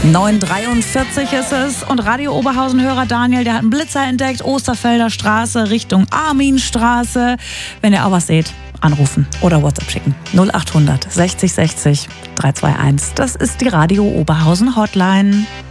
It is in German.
9:43 ist es und Radio Oberhausen-Hörer Daniel, der hat einen Blitzer entdeckt, Osterfelder Straße Richtung Arminstraße. Wenn ihr auch was seht, anrufen oder WhatsApp schicken. 0800 60 60 321. Das ist die Radio Oberhausen Hotline.